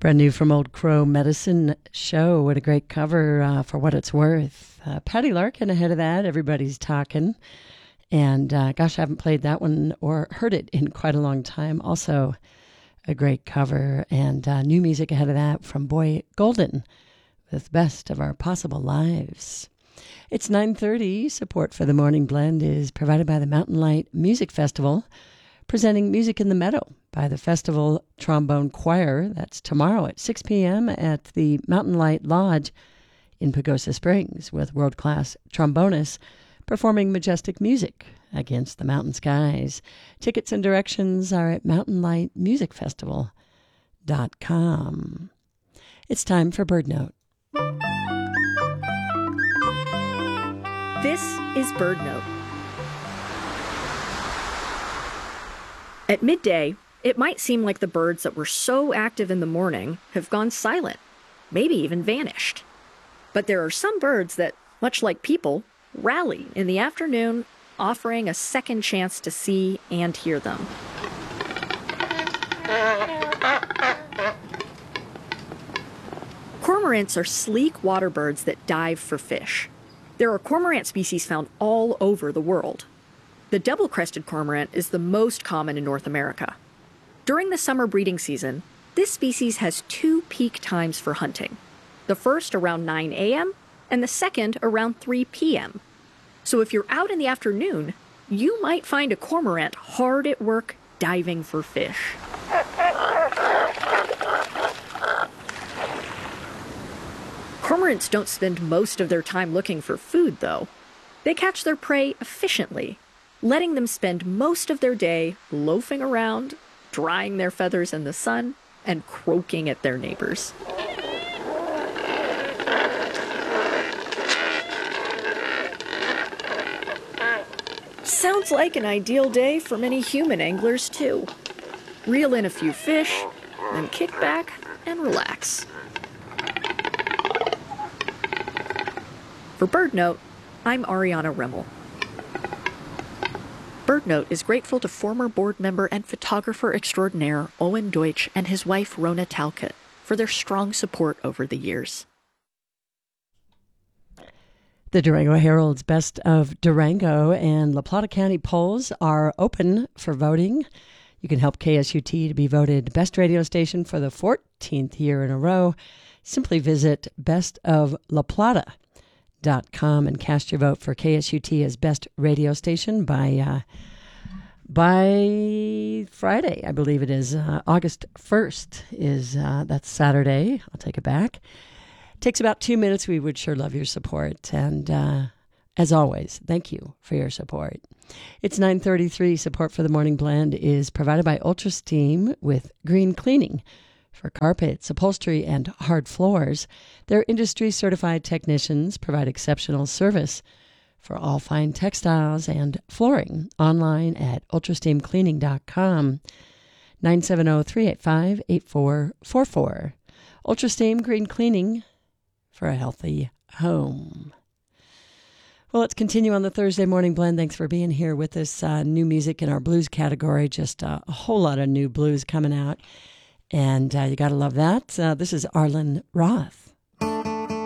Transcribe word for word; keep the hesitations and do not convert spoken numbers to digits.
Brand new from Old Crow Medicine Show. What a great cover uh, for what it's worth. Uh, Patty Larkin ahead of that. Everybody's talking. And uh, gosh, I haven't played that one or heard it in quite a long time. Also a great cover. And uh, new music ahead of that from Boy Golden with Best of Our Possible Lives. It's nine thirty. Support for the Morning Blend is provided by the Mountain Light Music Festival, presenting Music in the Meadow by the Festival Trombone Choir. That's tomorrow at six p.m. at the Mountain Light Lodge in Pagosa Springs, with world-class trombonists performing majestic music against the mountain skies. Tickets and directions are at mountain light music festival dot com. It's time for Bird Note. This is Bird Note. At midday, it might seem like the birds that were so active in the morning have gone silent, maybe even vanished. But there are some birds that, much like people, rally in the afternoon, offering a second chance to see and hear them. Cormorants are sleek water birds that dive for fish. There are cormorant species found all over the world. The double-crested cormorant is the most common in North America. During the summer breeding season, this species has two peak times for hunting. The first around nine a.m. and the second around three p.m. So if you're out in the afternoon, you might find a cormorant hard at work diving for fish. Cormorants don't spend most of their time looking for food, though. They catch their prey efficiently, letting them spend most of their day loafing around, drying their feathers in the sun, and croaking at their neighbors. Sounds like an ideal day for many human anglers, too. Reel in a few fish, then kick back and relax. For Bird Note, I'm Ariana Remmel. Bird Note is grateful to former board member and photographer extraordinaire Owen Deutsch and his wife Rona Talcott for their strong support over the years. The Durango Herald's Best of Durango and La Plata County polls are open for voting. You can help K S U T to be voted Best Radio Station for the fourteenth year in a row. Simply visit best of la plata dot com and cast your vote for K S U T as Best Radio Station by uh, by Friday, I believe it is. Uh, August first is, uh, that's Saturday. I'll take it back. It takes about two minutes. We would sure love your support. And uh, as always, thank you for your support. It's nine thirty-three. Support for the Morning Blend is provided by Ultra Steam with Green Cleaning for carpets, upholstery, and hard floors. Their industry-certified technicians provide exceptional service for all fine textiles and flooring. Online at ultra steam cleaning dot com. nine seven zero, three eight five, eight four four four. Ultra Steam Green Cleaning for a healthy home. Well, let's continue on the Thursday Morning Blend. Thanks for being here with us. Uh, new music in our blues category. Just uh, a whole lot of new blues coming out. And uh, you got to love that. Uh, this is Arlen Roth.